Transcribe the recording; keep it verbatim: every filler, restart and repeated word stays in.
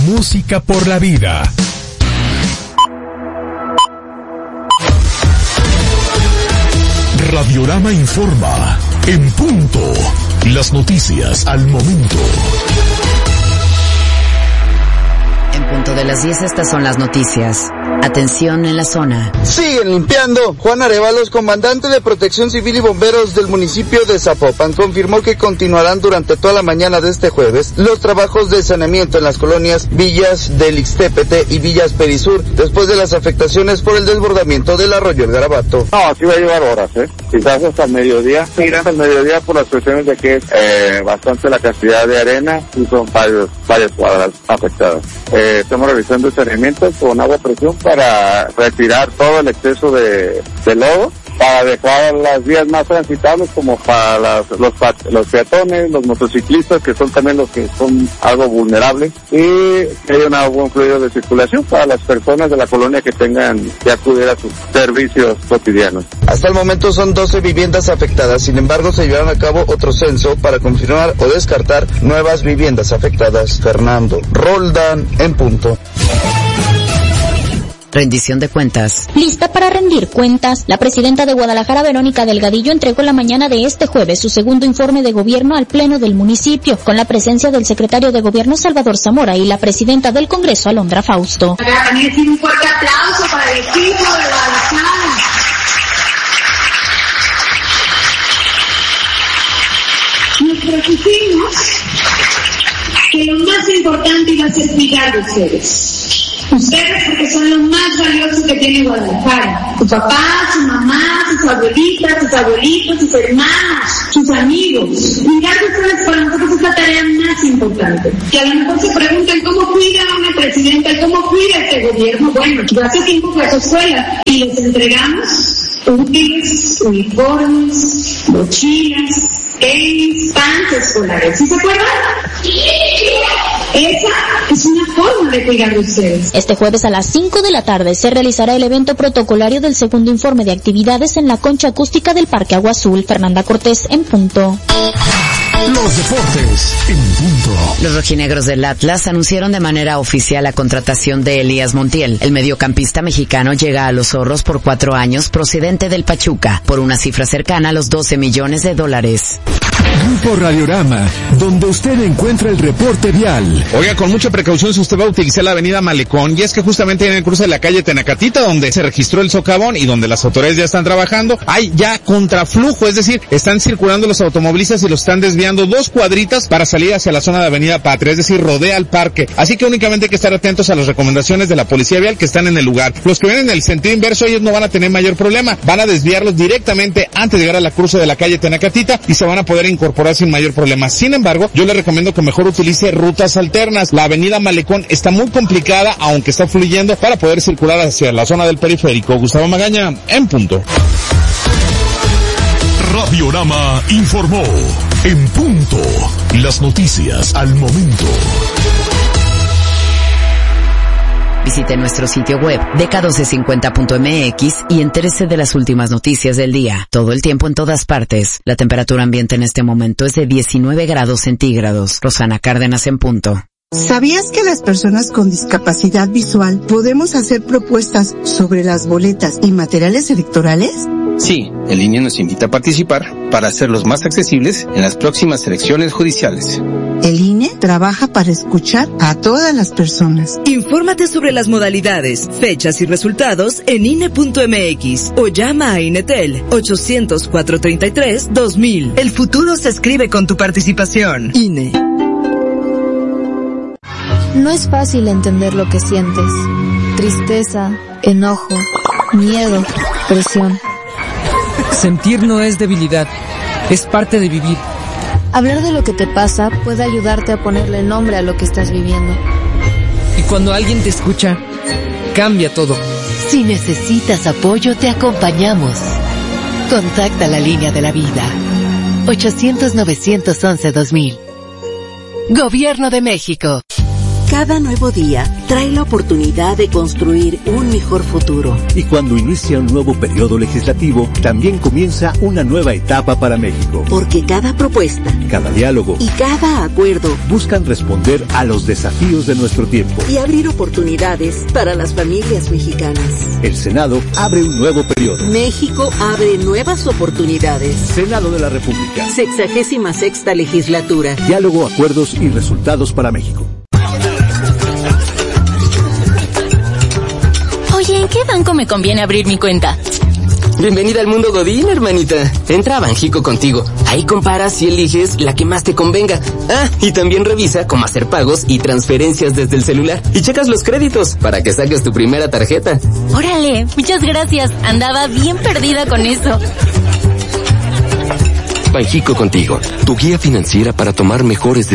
Música por la vida. Radiorama informa. En punto. Las noticias al momento. En punto de las diez, estas son las noticias. Atención en la zona. Siguen limpiando. Juan Arevalos, comandante de Protección Civil y Bomberos del municipio de Zapopan, confirmó que continuarán durante toda la mañana de este jueves los trabajos de saneamiento en las colonias Villas del Ixtépete y Villas Perisur, después de las afectaciones por el desbordamiento del arroyo El Garabato. No, aquí va a llevar horas, ¿eh? Quizás hasta el mediodía. Mira, hasta el mediodía por las cuestiones de que es eh, bastante la cantidad de arena y son varios, varias cuadras afectadas. Eh, estamos realizando el saneamiento con agua a presión para retirar todo el exceso de, de lodo, para dejar las vías más transitables como para las, los, los peatones, los motociclistas, que son también los que son algo vulnerables, y que haya un buen fluido de circulación para las personas de la colonia que tengan que acudir a sus servicios cotidianos. Hasta el momento son doce viviendas afectadas, sin embargo se llevará a cabo otro censo para confirmar o descartar nuevas viviendas afectadas. Fernando Roldán, en punto. Rendición de cuentas. Lista para rendir cuentas, la presidenta de Guadalajara, Verónica Delgadillo, entregó la mañana de este jueves su segundo informe de gobierno al Pleno del municipio, con la presencia del secretario de Gobierno, Salvador Zamora, y la presidenta del Congreso, Alondra Fausto. También tiene un fuerte aplauso para el equipo de Guadalajara. Nos propusimos que lo más importante iba a ser cuidar de ustedes. Ustedes, porque son lo más valioso que tiene Guadalajara. Su papá, su mamá, sus abuelitas, sus abuelitos, sus hermanos, sus amigos. Cuidar de ustedes para nosotros es la tarea más importante. Que a lo mejor se preguntan cómo cuida a una presidenta y cómo cuida este gobierno. Bueno, yo hace tiempo fui a su escuela y les entregamos útiles, uniformes, mochilas, tenis, pants escolares. ¿Sí se acuerdan? Esa es una forma de cuidar de ustedes. Este jueves a las cinco de la tarde se realizará el evento protocolario del segundo informe de actividades en la concha acústica del Parque Agua Azul. Fernanda Cortés, en punto. Los deportes en punto. Los rojinegros del Atlas anunciaron de manera oficial la contratación de Elías Montiel. El mediocampista mexicano llega a los Zorros por cuatro años, procedente del Pachuca, por una cifra cercana a los doce millones de dólares. Grupo Radiorama, donde usted encuentra el reporte vial. Oiga, con mucha precaución si usted va a utilizar la avenida Malecón, y es que justamente en el cruce de la calle Tenacatita, donde se registró el socavón y donde las autoridades ya están trabajando, hay ya contraflujo, es decir, están circulando los automovilistas y los están desviando dos cuadritas para salir hacia la zona de Avenida Patria, es decir, rodea el parque. Así que únicamente hay que estar atentos a las recomendaciones de la policía vial que están en el lugar. Los que vienen en el sentido inverso, ellos no van a tener mayor problema, van a desviarlos directamente antes de llegar a la cruce de la calle Tenacatita y se van a poder incorporar sin mayor problema. Sin embargo, yo le recomiendo que mejor utilice rutas alternas. La avenida Malecón está muy complicada, aunque está fluyendo, para poder circular hacia la zona del periférico. Gustavo Magaña, en punto. Radiorama informó. En punto. Las noticias al momento. Visite nuestro sitio web D K doce cincuenta punto M X y entérese de las últimas noticias del día. Todo el tiempo en todas partes. La temperatura ambiente en este momento es de diecinueve grados centígrados. Rosana Cárdenas, en punto. ¿Sabías que las personas con discapacidad visual podemos hacer propuestas sobre las boletas y materiales electorales? Sí, el I N E nos invita a participar para hacerlos más accesibles en las próximas elecciones judiciales. El I N E trabaja para escuchar a todas las personas. Infórmate sobre las modalidades, fechas y resultados en I N E punto M X o llama a Inetel ochocientos, cuatrocientos treinta y tres, dos mil. El futuro se escribe con tu participación. I N E. No es fácil entender lo que sientes. Tristeza, enojo, miedo, presión. Sentir no es debilidad, es parte de vivir. Hablar de lo que te pasa puede ayudarte a ponerle nombre a lo que estás viviendo. Y cuando alguien te escucha, cambia todo. Si necesitas apoyo, te acompañamos. Contacta la línea de la vida. ochocientos, novecientos once, dos mil. Gobierno de México. Cada nuevo día trae la oportunidad de construir un mejor futuro. Y cuando inicia un nuevo periodo legislativo, también comienza una nueva etapa para México. Porque cada propuesta, cada diálogo y cada acuerdo buscan responder a los desafíos de nuestro tiempo y abrir oportunidades para las familias mexicanas. El Senado abre un nuevo periodo. México abre nuevas oportunidades. Senado de la República. Sexagésima sexta legislatura. Diálogo, acuerdos y resultados para México. Oye, ¿en qué banco me conviene abrir mi cuenta? Bienvenida al mundo Godín, hermanita. Entra a Banjico Contigo. Ahí comparas y eliges la que más te convenga. Ah, y también revisa cómo hacer pagos y transferencias desde el celular. Y checas los créditos para que saques tu primera tarjeta. Órale, muchas gracias. Andaba bien perdida con eso. Banjico Contigo, tu guía financiera para tomar mejores decisiones.